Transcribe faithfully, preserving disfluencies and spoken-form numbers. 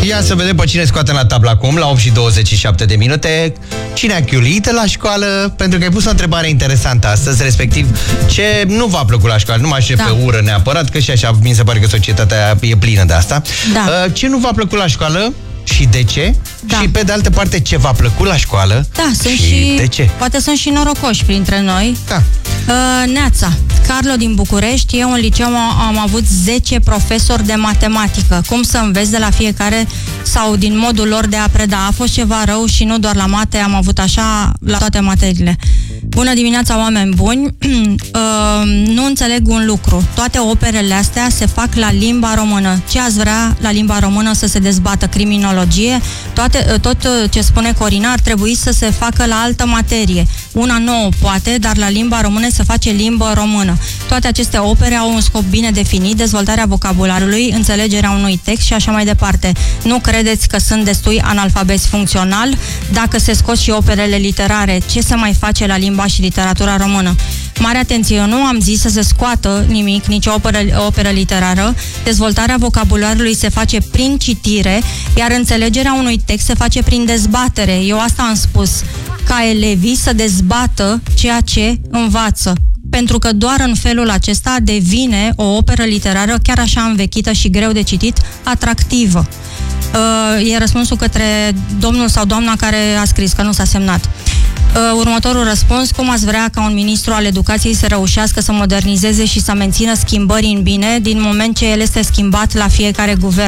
Ia să vedem pe cine scoate la tablă acum, la opt și douăzeci și șapte de minute. Cine a chiulit la școală? Pentru că ai pus o întrebare interesantă astăzi, respectiv ce nu v-a plăcut la școală. Nu mă aștept da. pe ură neapărat, că și așa mi se pare că societatea e plină de asta. Da. Ce nu v-a plăcut la școală? Și de ce? Da. Și pe de altă parte, ce v-a plăcut la școală? Da, sunt și, și de ce? Poate sunt și norocoși printre noi. Da. Uh, Neața, Carlo din București. Eu în liceu am avut zece profesori de matematică. Cum să înveți de la fiecare sau din modul lor de a preda? A fost ceva rău și nu doar la mate, am avut așa la toate materiile. Bună dimineața, oameni buni! uh, Nu înțeleg un lucru. Toate operele astea se fac la limba română. Ce ați vrea la limba română să se dezbată? Criminologie? Toate, tot ce spune Corina ar trebui să se facă la altă materie. Una nouă poate, dar la limba română se face limbă română. Toate aceste opere au un scop bine definit, dezvoltarea vocabularului, înțelegerea unui text și așa mai departe. Nu credeți că sunt destui analfabeti funcțional? Dacă se scot și operele literare, ce se mai face la limba și literatura română? Mare atenție, eu nu am zis să se scoată nimic, nici o operă, operă literară. Dezvoltarea vocabularului se face prin citire, iar înțelegerea unui text se face prin dezbatere. Eu asta am spus, ca elevii să dezbată ceea ce învață. Pentru că doar în felul acesta devine o operă literară, chiar așa învechită și greu de citit, atractivă. Uh, e răspunsul către domnul sau doamna care a scris, că nu s-a semnat. Uh, următorul răspuns: cum ați vrea ca un ministru al educației să reușească să modernizeze și să mențină schimbări în bine, din moment ce el este schimbat la fiecare guvern?